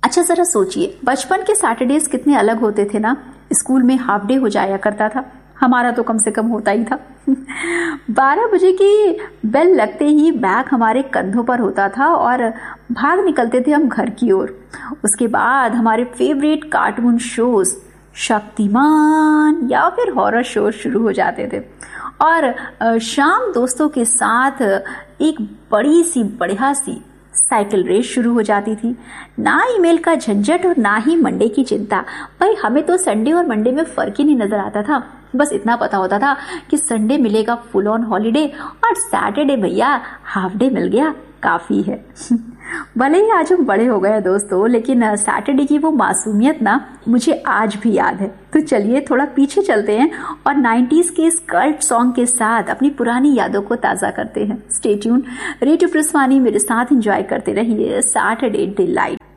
अच्छा जरा सोचिए, बचपन के सैटरडेज कितने अलग होते थे ना। स्कूल में हाफ डे हो जाया करता था, हमारा तो कम से कम होता ही था। 12 बजे की बेल लगते ही बैग हमारे कंधों पर होता था और भाग निकलते थे हम घर की ओर। उसके बाद हमारे फेवरेट कार्टून शोज, शक्तिमान या फिर हॉरर शोज शुरू हो जाते थे और शाम दोस्तों के साथ एक बड़ी सी बढ़िया सी साइकिल रेस शुरू हो जाती थी। ना ईमेल का झंझट और ना ही मंडे की चिंता। भाई हमें तो संडे और मंडे में फर्क ही नहीं नजर आता था। बस इतना पता होता था कि संडे मिलेगा फुल ऑन हॉलीडे और सैटरडे भैया हाफ डे मिल गया काफी है। भले ही आज हम बड़े हो गए दोस्तों, लेकिन सैटरडे की वो मासूमियत ना मुझे आज भी याद है। तो चलिए थोड़ा पीछे चलते हैं और 90s के इस कल्ट सॉन्ग के साथ अपनी पुरानी यादों को ताजा करते हैं। स्टे ट्यून, रेडियो प्रिस्वानी मेरे साथ एंजॉय करते रहिए सैटरडे डिलाइट।